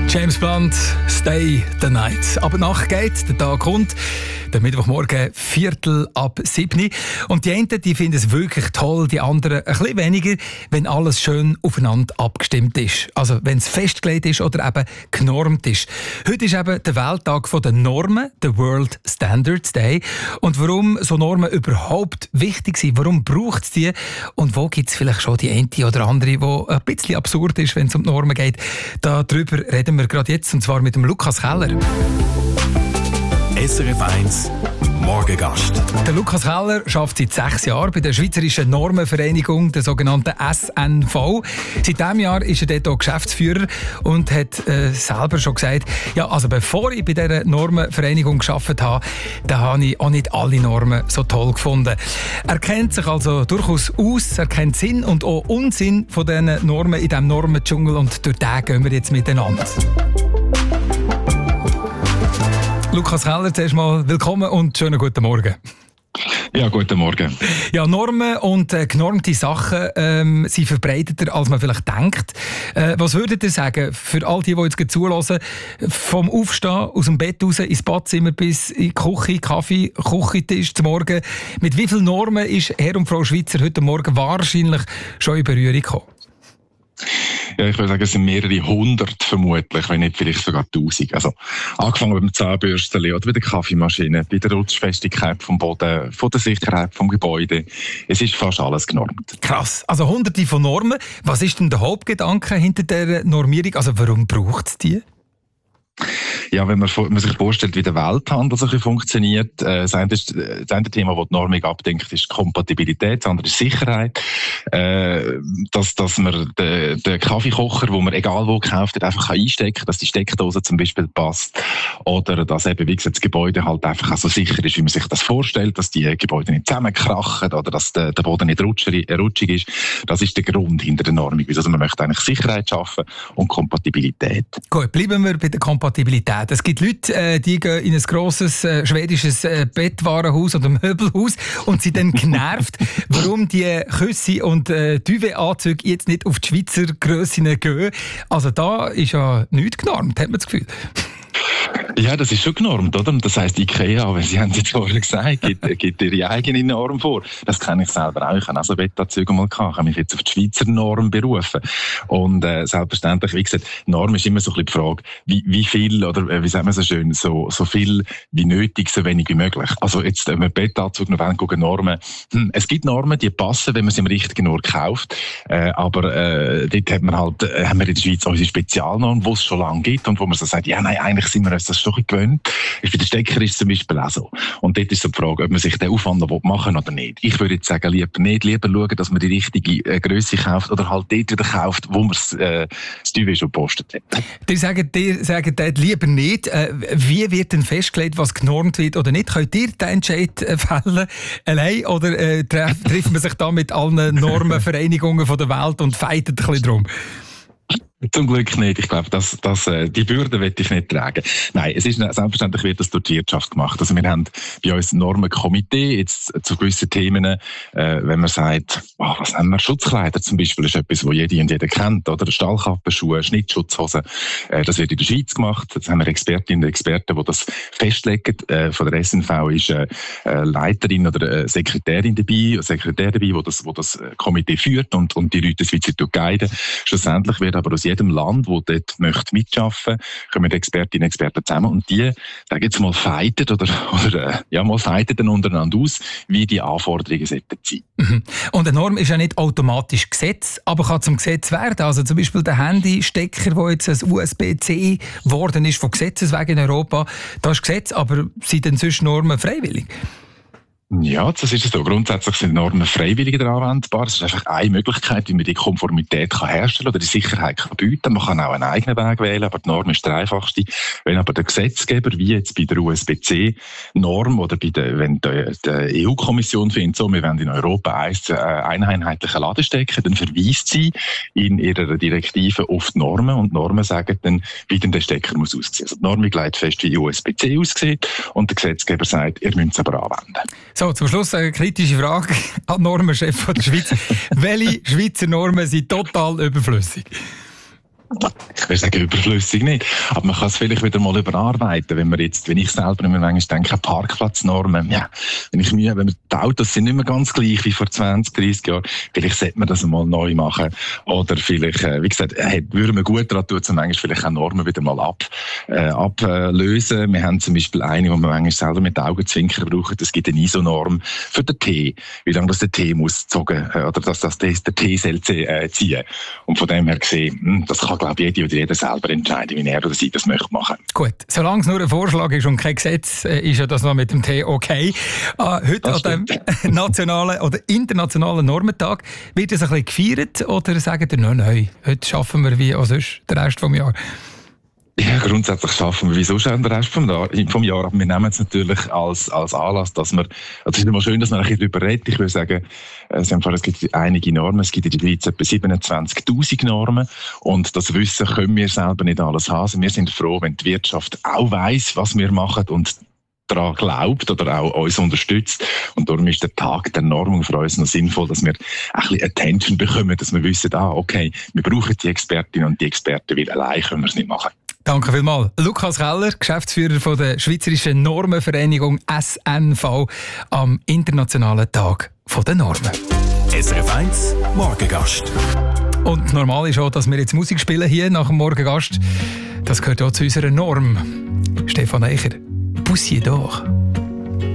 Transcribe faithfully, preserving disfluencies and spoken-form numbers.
James Blunt, Stay the Night. Aber die Nacht geht, der Tag kommt. Der Mittwochmorgen, Viertel ab sieben. Und die einen die finden es wirklich toll, die anderen ein bisschen weniger, wenn alles schön aufeinander abgestimmt ist. Also wenn es festgelegt ist oder eben genormt ist. Heute ist eben der Welttag der Normen, der World Standards Day. Und warum so Normen überhaupt wichtig sind, warum braucht es die und wo gibt es vielleicht schon die eine oder andere, die ein bisschen absurd ist, wenn es um die Normen geht. Darüber reden wir gerade jetzt, und zwar mit dem Lukas Keller. S R F eins Morgengast. Der Lukas Keller arbeitet seit sechs Jahren bei der Schweizerischen Normenvereinigung, der sogenannten S N V. Seit diesem Jahr ist er dort auch Geschäftsführer und hat äh, selber schon gesagt, ja, also bevor ich bei dieser Normenvereinigung gearbeitet habe, da habe ich auch nicht alle Normen so toll gefunden. Er kennt sich also durchaus aus, er kennt Sinn und auch Unsinn von diesen Normen in diesem Normendschungel, und durch den gehen wir jetzt miteinander. Lukas Keller, zuerst mal willkommen und schönen guten Morgen. Ja, guten Morgen. Ja, Normen und äh, genormte Sachen ähm, sind verbreiteter, als man vielleicht denkt. Äh, was würdet ihr sagen, für all die, die jetzt zuhören, vom Aufstehen, aus dem Bett raus, ins Badzimmer bis in die Küche, Kaffee, Küchentisch zum Morgen, mit wie vielen Normen ist Herr und Frau Schweizer heute Morgen wahrscheinlich schon in Berührung gekommen? Ja, ich würde sagen, es sind mehrere hundert vermutlich, wenn nicht vielleicht sogar tausend. Also, angefangen beim Zahnbürstchen oder bei der Kaffeemaschine, bei der Rutschfestigkeit vom Boden, von der Sicherheit vom Gebäude. Es ist fast alles genormt. Krass. Also hunderte von Normen. Was ist denn der Hauptgedanke hinter der Normierung? Also warum braucht es die? Ja, wenn man, man sich vorstellt, wie der Welthandel so funktioniert, äh, das eine Thema, das die Normung abdenkt, ist Kompatibilität, das andere ist Sicherheit. Äh, dass, dass man den, den Kaffeekocher, wo man egal wo gekauft hat, einfach einstecken kann, dass die Steckdose zum Beispiel passt. Oder dass eben, wie gesagt, das Gebäude halt einfach auch so sicher ist, wie man sich das vorstellt, dass die Gebäude nicht zusammenkrachen oder dass der, der Boden nicht rutschig, rutschig ist. Das ist der Grund hinter der Normung. Also man möchte eigentlich Sicherheit schaffen und Kompatibilität. Gut, bleiben wir bei der Kompatibilität. Es gibt Leute, die gehen in ein grosses äh, schwedisches äh, Bettwarenhaus oder Möbelhaus und sind dann genervt, warum die Küsse und äh, Duvet-Anzüge jetzt nicht auf die Schweizer Grössinnen gehen. Also da ist ja nichts genormt, hat man das Gefühl. Ja, das ist schon genormt, oder? Das heisst, IKEA, wenn Sie haben es jetzt vorher gesagt, gibt, gibt ihre eigene Norm vor. Das kenne ich selber auch. Ich habe auch so Bettanzüge mal gehabt. Ich habe mich jetzt auf die Schweizer Norm berufen. Und äh, selbstverständlich, wie gesagt, Norm ist immer so ein bisschen die Frage, wie, wie viel, oder äh, wie sagt man so schön, so, so viel wie nötig, so wenig wie möglich. Also jetzt, wenn wir Bettanzug noch wollen, gucken Normen. Hm, es gibt Normen, die passen, wenn man sie im richtigen Ort kauft. Äh, aber äh, dort hat man halt, äh, haben wir in der Schweiz unsere Spezialnorm, die es schon lange gibt und wo man so sagt, ja, nein, eigentlich sind wir uns das schon ein bisschen gewöhnt. Bei den Stecker ist es zum Beispiel auch so. Und dort ist so die Frage, ob man sich den Aufwand noch machen will oder nicht. Ich würde jetzt sagen, lieber nicht. Lieber schauen, dass man die richtige äh, Grösse kauft oder halt dort wieder kauft, wo man äh, das Duvet schon gepostet hat. Die sagen, die sagen dort lieber nicht. Äh, wie wird denn festgelegt, was genormt wird oder nicht? Könnt ihr den Entscheid äh, fällen allein oder äh, treff, trifft man sich da mit allen Normenvereinigungen von der Welt und fightet ein bisschen drum? Zum Glück nicht. Ich glaube, das, das, äh, die Bürde will ich nicht tragen. Nein, es ist selbstverständlich wird das durch die Wirtschaft gemacht. Also wir haben bei uns ein Normenkomitee jetzt zu gewissen Themen, äh, wenn man sagt, oh, was nennen wir, Schutzkleider zum Beispiel, ist etwas, wo jede und jeder kennt, oder? Stahlkappen, Schuhe, Schnittschutzhosen. Äh, das wird in der Schweiz gemacht. Jetzt haben wir Expertinnen und Experten, die das festlegen. Äh, von der S N V ist äh, Leiterin oder äh, Sekretärin dabei, Sekretär dabei, wo das, wo das Komitee führt und, und die Leute das Schweizer guiden. Schlussendlich wird aber aus jedem Land, das dort möchte mitarbeiten, kommen Expertinnen und Experten zusammen und die, sagen jetzt mal, fighten oder, oder äh, ja, mal fighten dann untereinander aus, wie die Anforderungen sollten sein. Mhm. Und eine Norm ist ja nicht automatisch Gesetz, aber kann zum Gesetz werden. Also zum Beispiel der Handystecker, der jetzt ein U S B C geworden ist von Gesetzes wegen in Europa, das ist Gesetz, aber sind denn sonst Normen freiwillig? Ja, das ist es so. Grundsätzlich sind Normen freiwillig anwendbar. Es ist einfach eine Möglichkeit, wie man die Konformität kann herstellen oder die Sicherheit kann bieten. Man kann auch einen eigenen Weg wählen, aber die Norm ist der einfachste. Wenn aber der Gesetzgeber, wie jetzt bei der U S B C-Norm oder bei der, wenn die, die E U-Kommission findet, so, wir wollen in Europa einen einheitlichen Ladestecker, dann verweist sie in ihrer Direktive auf die Normen und die Normen sagen dann, wie denn der Stecker muss aussehen. Also die Norm legt fest, wie die U S B C aussieht und der Gesetzgeber sagt, ihr müsst es aber anwenden. So, zum Schluss eine kritische Frage an den Normenchef der Schweiz. Welche Schweizer Normen sind total überflüssig? Ich ich würde sagen, überflüssig nicht. Aber man kann es vielleicht wieder mal überarbeiten, wenn man jetzt, wenn ich selber immer manchmal denke, Parkplatznormen, ja, wenn ich mir, wenn wir, die Autos sind nicht mehr ganz gleich wie vor zwanzig, dreissig Jahren, vielleicht sollte man das mal neu machen. Oder vielleicht, äh, wie gesagt, äh, würde man gut daran tun, um manchmal vielleicht auch Normen wieder mal ab, äh, ablösen. Wir haben zum Beispiel eine, die wir manchmal selber mit Augenzwinkern brauchen. Es gibt eine I S O-Norm für den Tee. Wie lange das der Tee muss zogen, äh, oder dass das der Tee soll äh, ziehen. Und von dem her gesehen, mh, das kann, glaube ich, jeder oder jeder selber entscheiden, wie er oder sie das möchte machen. Gut, solange es nur ein Vorschlag ist und kein Gesetz, äh, ist ja das noch mit dem Tee okay. Äh, heute das an dem nationalen oder internationalen Normentag wird es ein bisschen gefeiert oder sagen ihr, nein, nein, heute schaffen wir wie auch sonst den Rest des Jahres? Ja, grundsätzlich schaffen wir wie sonst den Rest vom Jahr, vom Jahr. Aber wir nehmen es natürlich als, als Anlass, dass wir, also es ist immer schön, dass man ein bisschen darüber redet. Ich würde sagen, es gibt einige Normen. Es gibt in der Schweiz etwa siebenundzwanzigtausend Normen. Und das Wissen können wir selber nicht alles haben. Also wir sind froh, wenn die Wirtschaft auch weiss, was wir machen und daran glaubt oder auch uns unterstützt. Und darum ist der Tag der Normung für uns noch sinnvoll, dass wir ein bisschen Attention bekommen, dass wir wissen, ah, okay, wir brauchen die Expertinnen und die Experten, weil allein können wir es nicht machen. Danke vielmals. Lukas Keller, Geschäftsführer von der Schweizerischen Normenvereinigung S N V am Internationalen Tag der Normen. S R F eins Morgengast. Und normal ist auch, dass wir jetzt Musik spielen hier nach dem Morgengast. Das gehört auch zu unserer Norm. Stefan Eicher, Poussier d'Or.